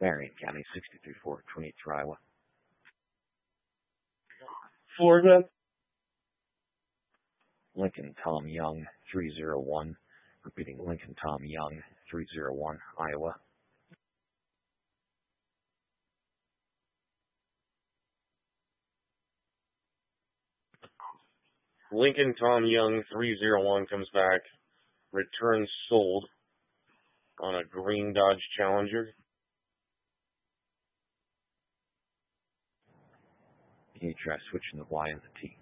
Marion County, 63-4, 23 Iowa. Florida. Lincoln Tom Young, 301. Repeating, Lincoln Tom Young, 301, Iowa. Lincoln Tom Young, 301, comes back. Returns sold on a green Dodge Challenger. Can you try switching the Y and the T?